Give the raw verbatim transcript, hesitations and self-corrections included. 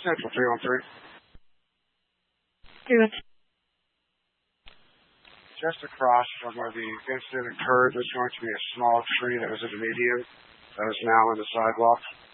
Central three one three. three one three. Just across from where the incident occurred, there's going to be a small tree that was at a median that is now in the sidewalk.